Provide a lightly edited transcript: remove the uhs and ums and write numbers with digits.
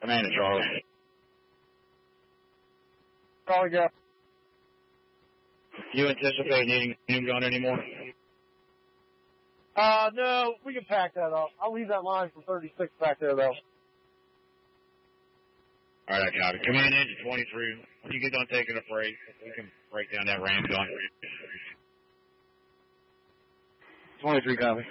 Commander Charlie. Charlie, go. You anticipate needing a new gun anymore? No, we can pack that up. I'll leave that line for 36 back there, though. All right, I got it. Command Engine 23. When you get done taking a break, you can break down that ram gun. 23 copy.